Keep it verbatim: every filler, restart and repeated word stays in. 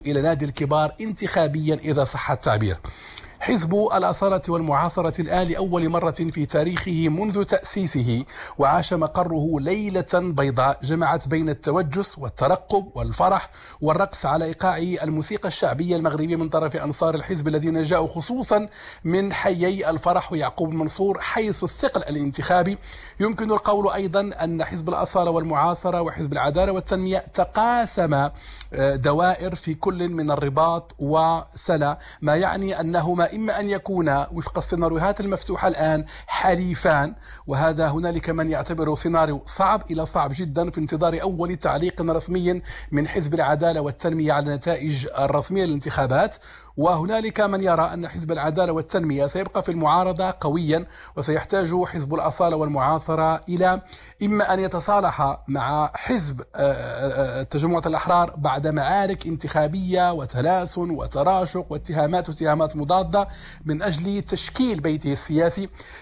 إلى نادي الكبار انتخابيا إذا صح التعبير. حزب الأصالة والمعاصرة الآن لأول مرة في تاريخه منذ تأسيسه وعاش مقره ليلة بيضاء جمعت بين التوجس والترقب والفرح والرقص على إيقاع الموسيقى الشعبية المغربية من طرف أنصار الحزب الذين جاءوا خصوصا من حيي الفرح ويعقوب المنصور حيث الثقل الانتخابي. يمكن القول أيضا أن حزب الأصالة والمعاصرة وحزب العدالة والتنمية تقاسم دوائر في كل من الرباط وسلا، ما يعني أنهما إما أن يكون وفق السيناريوهات المفتوحة الآن حليفان، وهذا هنالك من يعتبره سيناريو صعب إلى صعب جدا في انتظار أول تعليق رسمي من حزب العدالة والتنمية على النتائج الرسمية للانتخابات. وهنالك من يرى أن حزب العدالة والتنمية سيبقى في المعارضة قويا وسيحتاج حزب الأصالة والمعاصرة إلى إما أن يتصالح مع حزب التجمع الأحرار بعد معارك انتخابية وتلاسن وتراشق واتهامات واتهامات مضادة من أجل تشكيل بيته السياسي،